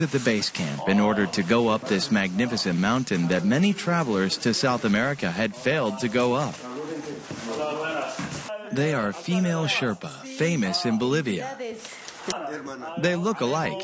At the base camp in order to go up this magnificent mountain that many travelers to South America had failed to go up. They are female Sherpa, famous in Bolivia. They look alike.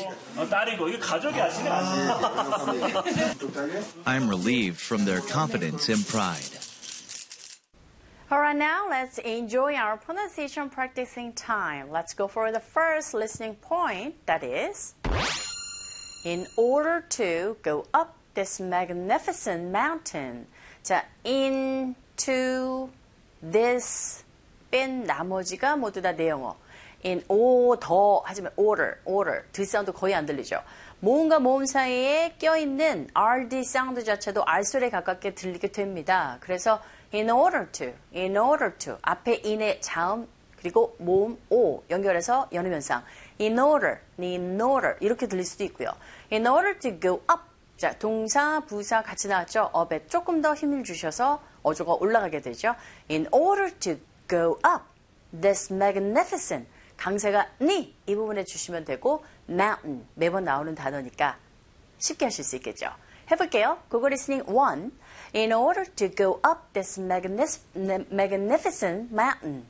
I'm relieved from their confidence and pride. Alright, now let's enjoy our pronunciation practicing time. Let's go for the first listening point, that is, in order to go up this magnificent mountain. 자, into this 뺀 나머지가 모두 다 내용어. in 더 하지만 order 드 사운드 거의 안 들리죠. 모음과 모음 사이에 껴있는 rd 사운드 자체도 r소리에 가깝게 들리게 됩니다. 그래서 in order to 앞에 in의 자음 그리고 모음 o 연결해서 연음현상 in order 이렇게 들릴 수도 있고요. in order to go up 자 동사 부사 같이 나왔죠. up에 조금 더 힘을 주셔서 어조가 올라가게 되죠. in order to go up this magnificent 강세가 이 부분에 주시면 되고 mountain 매번 나오는 단어니까 쉽게 하실 수 있겠죠. 해볼게요. Google Listening 1 In order to go up this magnificent mountain.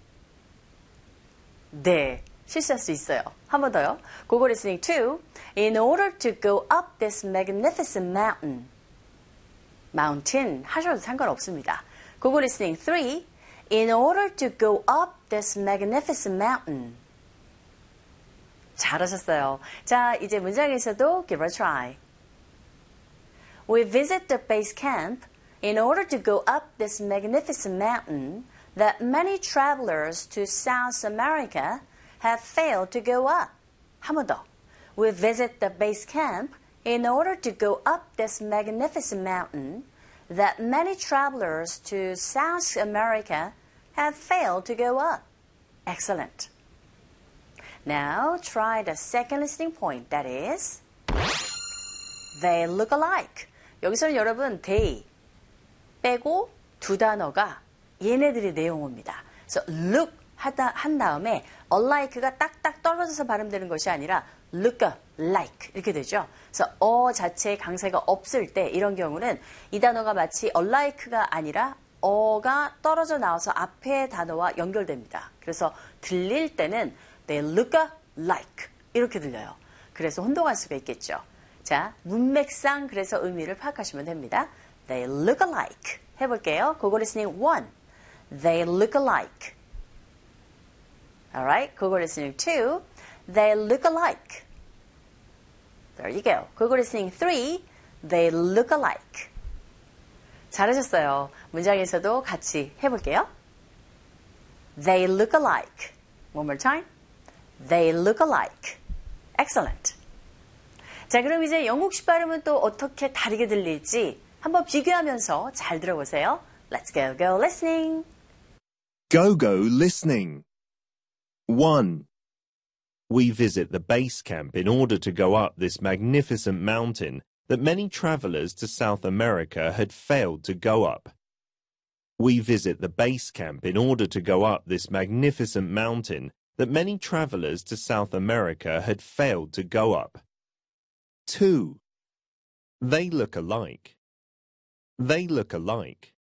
네, 실수할 수 있어요. 한 번 더요. Google Listening 2 In order to go up this magnificent mountain. mountain 하셔도 상관없습니다. Google Listening 3 In order to go up this magnificent mountain. 잘하셨어요. 자, 이제 문장에서도 give it a try. We visit the base camp in order to go up this magnificent mountain that many travelers to South America have failed to go up. 한 번 더. We visit the base camp in order to go up this magnificent mountain that many travelers to South America have failed to go up. Excellent. Now try the second listening point, that is, they look alike. 여기서는 여러분, they 빼고 두 단어가 얘네들이 내용어입니다. 그래서 look 한 다음에 alike가 딱딱 떨어져서 발음되는 것이 아니라 look like 이렇게 되죠. 그래서 자체의 강세가 없을 때 이런 경우는 이 단어가 마치 alike가 아니라 어가 떨어져 나와서 앞에 단어와 연결됩니다. 그래서 들릴 때는 they look like 이렇게 들려요. 그래서 혼동할 수가 있겠죠. 자, 문맥상 그래서 의미를 파악하시면 됩니다. They look alike. 해볼게요. Google Listening 1. They look alike. Alright. Google Listening 2. They look alike. There you go. Google Listening 3. They look alike. 잘하셨어요. 문장에서도 같이 해볼게요. They look alike. One more time. They look alike. Excellent. 자, 그럼 이제 영국식 발음은 또 어떻게 다르게 들릴지 한번 비교하면서 잘 들어보세요. Let's go listening. Go listening. 1. We visit the base camp in order to go up this magnificent mountain that many travelers to South America had failed to go up. We visit the base camp in order to go up this magnificent mountain that many travelers to South America had failed to go up. 2. They look alike. They look alike.